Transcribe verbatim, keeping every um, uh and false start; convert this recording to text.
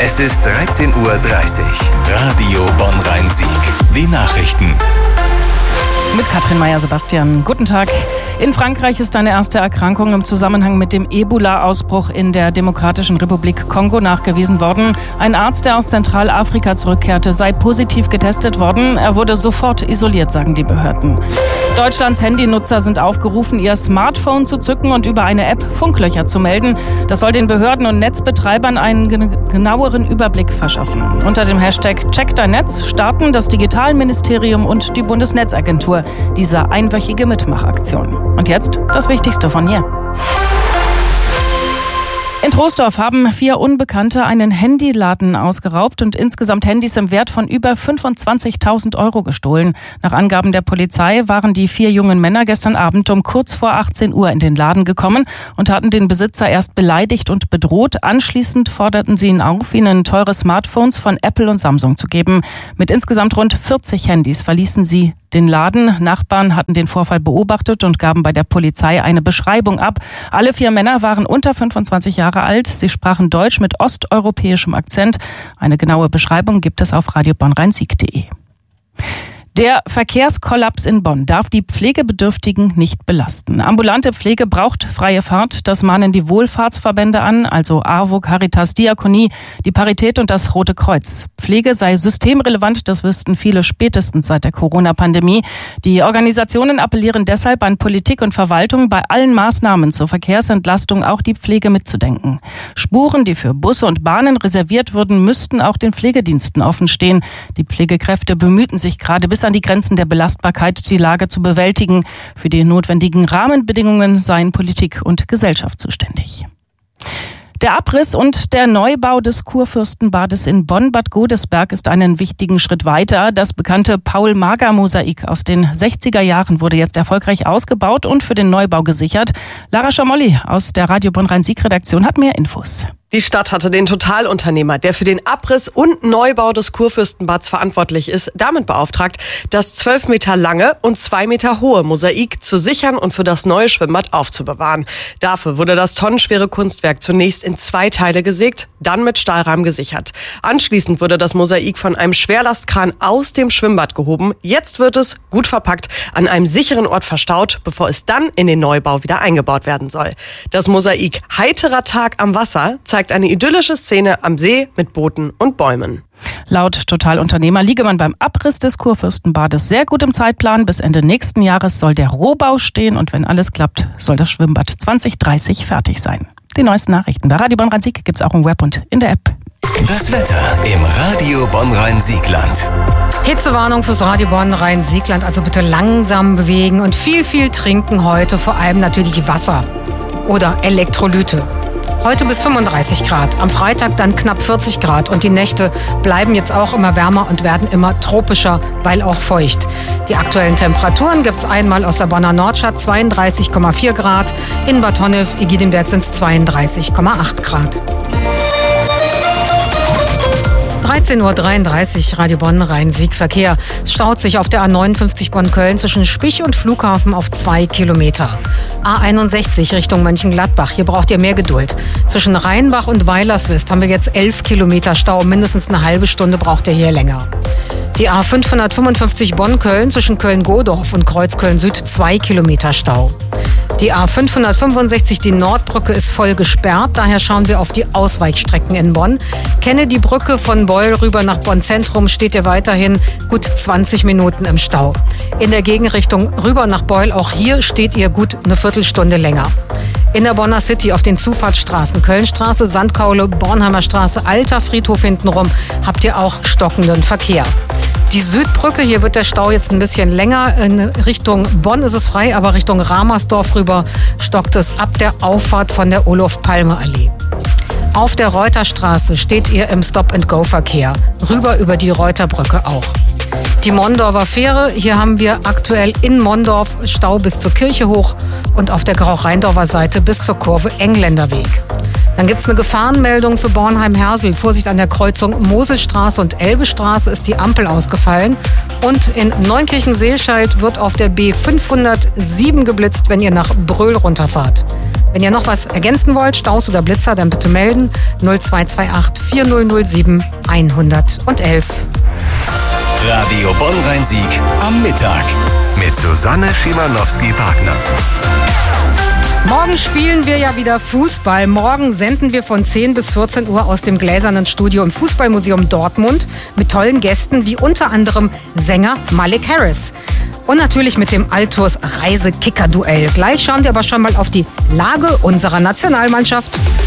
Es ist dreizehn Uhr dreißig. Radio Bonn-Rhein-Sieg. Die Nachrichten. Mit Katrin Meyer-Sebastian. Guten Tag. In Frankreich ist eine erste Erkrankung im Zusammenhang mit dem Ebola-Ausbruch in der Demokratischen Republik Kongo nachgewiesen worden. Ein Arzt, der aus Zentralafrika zurückkehrte, sei positiv getestet worden. Er wurde sofort isoliert, sagen die Behörden. Deutschlands Handynutzer sind aufgerufen, ihr Smartphone zu zücken und über eine App Funklöcher zu melden. Das soll den Behörden und Netzbetreibern einen genaueren Überblick verschaffen. Unter dem Hashtag Check dein Netz starten das Digitalministerium und die Bundesnetzagentur diese einwöchige Mitmachaktion. Und jetzt das Wichtigste von hier. In Troisdorf haben vier Unbekannte einen Handyladen ausgeraubt und insgesamt Handys im Wert von über fünfundzwanzigtausend Euro gestohlen. Nach Angaben der Polizei waren die vier jungen Männer gestern Abend um kurz vor achtzehn Uhr in den Laden gekommen und hatten den Besitzer erst beleidigt und bedroht. Anschließend forderten sie ihn auf, ihnen teure Smartphones von Apple und Samsung zu geben. Mit insgesamt rund vierzig Handys verließen sie den Laden. Nachbarn hatten den Vorfall beobachtet und gaben bei der Polizei eine Beschreibung ab. Alle vier Männer waren unter fünfundzwanzig Jahre alt. Sie sprachen Deutsch mit osteuropäischem Akzent. Eine genaue Beschreibung gibt es auf radio bonn rhein sieg punkt de. Der Verkehrskollaps in Bonn darf die Pflegebedürftigen nicht belasten. Ambulante Pflege braucht freie Fahrt. Das mahnen die Wohlfahrtsverbände an, also AWO, Caritas, Diakonie, die Parität und das Rote Kreuz. Pflege sei systemrelevant, das wüssten viele spätestens seit der Corona-Pandemie. Die Organisationen appellieren deshalb an Politik und Verwaltung, bei allen Maßnahmen zur Verkehrsentlastung auch die Pflege mitzudenken. Spuren, die für Busse und Bahnen reserviert würden, müssten auch den Pflegediensten offenstehen. Die Pflegekräfte bemühten sich gerade bis an die Grenzen der Belastbarkeit, die Lage zu bewältigen. Für die notwendigen Rahmenbedingungen seien Politik und Gesellschaft zuständig. Der Abriss und der Neubau des Kurfürstenbades in Bonn-Bad Godesberg ist einen wichtigen Schritt weiter. Das bekannte Paul-Mager-Mosaik aus den sechziger Jahren wurde jetzt erfolgreich ausgebaut und für den Neubau gesichert. Lara Schamolli aus der Radio Bonn-Rhein-Sieg-Redaktion hat mehr Infos. Die Stadt hatte den Totalunternehmer, der für den Abriss und Neubau des Kurfürstenbads verantwortlich ist, damit beauftragt, das zwölf Meter lange und zwei Meter hohe Mosaik zu sichern und für das neue Schwimmbad aufzubewahren. Dafür wurde das tonnenschwere Kunstwerk zunächst in zwei Teile gesägt, dann mit Stahlrahmen gesichert. Anschließend wurde das Mosaik von einem Schwerlastkran aus dem Schwimmbad gehoben. Jetzt wird es, gut verpackt, an einem sicheren Ort verstaut, bevor es dann in den Neubau wieder eingebaut werden soll. Das Mosaik Heiterer Tag am Wasser zeigt eine idyllische Szene am See mit Booten und Bäumen. Laut Totalunternehmer liege man beim Abriss des Kurfürstenbades sehr gut im Zeitplan. Bis Ende nächsten Jahres soll der Rohbau stehen und wenn alles klappt, soll das Schwimmbad zwanzig dreißig fertig sein. Die neuesten Nachrichten bei Radio Bonn-Rhein-Sieg gibt's auch im Web und in der App. Das Wetter im Radio Bonn-Rhein-Siegland. Hitzewarnung fürs Radio Bonn-Rhein-Siegland, also bitte langsam bewegen und viel, viel trinken heute, vor allem natürlich Wasser oder Elektrolyte. Heute bis fünfunddreißig Grad, am Freitag dann knapp vierzig Grad und die Nächte bleiben jetzt auch immer wärmer und werden immer tropischer, weil auch feucht. Die aktuellen Temperaturen gibt's einmal aus der Bonner Nordstadt zweiunddreißig Komma vier Grad, in Bad Honnef-Egidinberg sind es zweiunddreißig Komma acht Grad. dreizehn Uhr dreiunddreißig, Radio Bonn-Rhein-Sieg Verkehr. Es staut sich auf der A neunundfünfzig Bonn-Köln zwischen Spich und Flughafen auf zwei Kilometer. A einundsechzig Richtung Mönchengladbach. Hier braucht ihr mehr Geduld. Zwischen Rheinbach und Weilerswist haben wir jetzt elf Kilometer Stau. Mindestens eine halbe Stunde braucht ihr hier länger. Die A fünfhundertfünfundfünfzig Bonn-Köln zwischen Köln-Godorf und Kreuzköln-Süd zwei Kilometer Stau. Die A fünfhundertfünfundsechzig, die Nordbrücke, ist voll gesperrt. Daher schauen wir auf die Ausweichstrecken in Bonn. Kennedy-Brücke von Beul rüber nach Bonn-Zentrum steht ihr weiterhin gut zwanzig Minuten im Stau. In der Gegenrichtung rüber nach Beul, auch hier steht ihr gut eine Viertelstunde länger. In der Bonner City auf den Zufahrtsstraßen Kölnstraße, Sandkaule, Bornheimer Straße, Alter Friedhof hintenrum habt ihr auch stockenden Verkehr. Die Südbrücke, hier wird der Stau jetzt ein bisschen länger. In Richtung Bonn ist es frei, aber Richtung Ramersdorf rüber stockt es ab der Auffahrt von der Olof-Palme-Allee. Auf der Reuterstraße steht ihr im Stop-and-Go-Verkehr. Rüber über die Reuterbrücke auch. Die Mondorfer Fähre, hier haben wir aktuell in Mondorf Stau bis zur Kirche hoch und auf der Grauch-Rheindorfer Seite bis zur Kurve Engländerweg. Dann gibt es eine Gefahrenmeldung für Bornheim-Hersel. Vorsicht an der Kreuzung Moselstraße und Elbestraße ist die Ampel ausgefallen. Und in Neunkirchen-Seelscheid wird auf der B fünfhundertsieben geblitzt, wenn ihr nach Bröl runterfahrt. Wenn ihr noch was ergänzen wollt, Staus oder Blitzer, dann bitte melden. null zwei zwei acht vier null null sieben eins eins eins. Radio Bonn-Rhein-Sieg am Mittag mit Susanne Schimanowski-Wagner. Morgen spielen wir ja wieder Fußball. Morgen senden wir von zehn bis vierzehn Uhr aus dem Gläsernen Studio im Fußballmuseum Dortmund mit tollen Gästen wie unter anderem Sänger Malik Harris. Und natürlich mit dem Altours Reise-Kicker-Duell. Gleich schauen wir aber schon mal auf die Lage unserer Nationalmannschaft.